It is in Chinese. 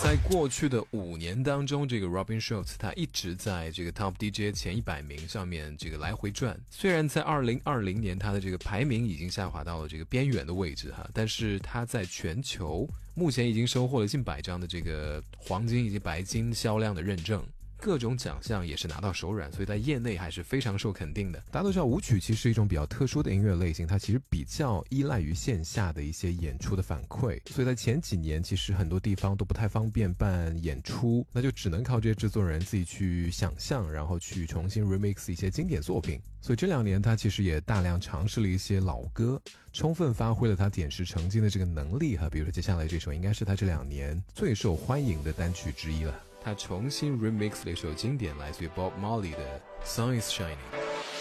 在过去的5年当中，这个 Robin Schulz 他一直在这个 Top DJ 前100名上面这个来回转。虽然在2020年他的这个排名已经下滑到了这个边缘的位置哈，但是他在全球目前已经收获了近100张的这个黄金以及白金销量的认证。各种奖项也是拿到手软，所以在业内还是非常受肯定的。大家都知道舞曲其实是一种比较特殊的音乐类型，它其实比较依赖于线下的一些演出的反馈，所以在前几年其实很多地方都不太方便办演出，那就只能靠这些制作人自己去想象，然后去重新 remix 一些经典作品。所以这2年他其实也大量尝试了一些老歌，充分发挥了他点石成金的这个能力哈。比如说接下来这首应该是他这2年最受欢迎的单曲之一了，他重新 remix 了一首经典来自于 Bob Marley 的 Sun is Shining。